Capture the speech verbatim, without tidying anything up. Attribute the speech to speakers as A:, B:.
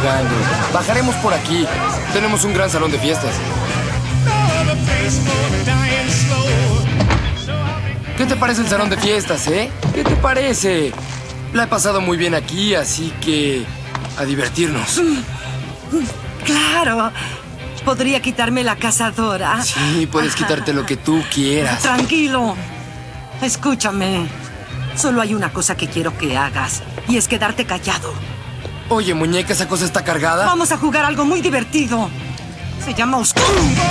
A: jugando. Bajaremos por aquí. Tenemos un gran salón de fiestas. ¿Qué te parece el salón de fiestas, eh? ¿Qué te parece? La he pasado muy bien aquí, así que... a divertirnos.
B: Claro. ¿Podría quitarme la cazadora?
A: Sí, puedes quitarte lo que tú quieras.
B: Tranquilo. Escúchame. Solo hay una cosa que quiero que hagas, y es quedarte callado.
A: Oye, muñeca, ¿esa cosa está cargada?
B: Vamos a jugar algo muy divertido. Se llama Oscuro.